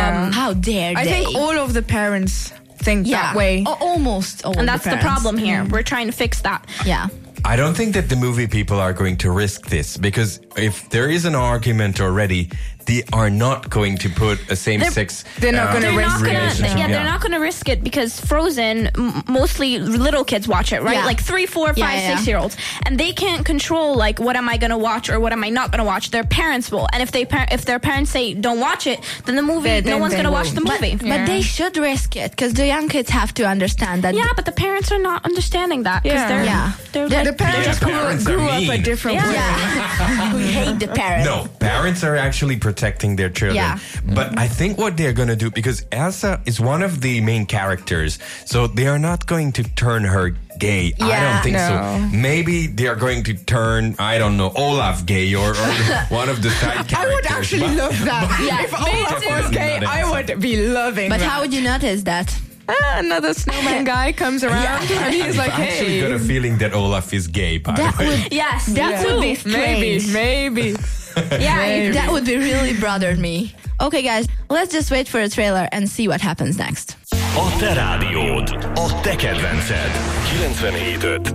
How dare they? I think all of the parents think that way. Almost all And that's the the parents. problem here. We're trying to fix that. Yeah. I don't think that the movie people are going to risk this, because if there is an argument already, they are not going to put a same-sex They're not gonna risk relationship. they're not going to risk it, because Frozen, mostly little kids watch it, right? Yeah. Like 3, 4, 5, Yeah, 6-year-olds, and they can't control like what am I going to watch or what am I not going to watch. Their parents will, and if their parents say don't watch it, then the movie no one's going to watch the movie. But they should risk it, because the young kids have to understand that. Yeah, but the parents are not understanding that, because The parents grew up a different way. we hate the parents. No, parents are actually protecting their children. Yeah. But I think what they're going to do, because Elsa is one of the main characters, so they are not going to turn her gay. I don't think so. Maybe they are going to turn, I don't know, Olaf gay or one of the side characters. I would actually love that. If Olaf was gay, I would be loving But that. how would you notice that? Another snowman guy comes around and he's like, I've actually got a hey. feeling that Olaf is gay, by the way. Yes, That would be strange. Maybe. That would be really bothered me. Okay, guys, let's just wait for a trailer and see what happens next. A te rádiód, a te kedvenced. 97.5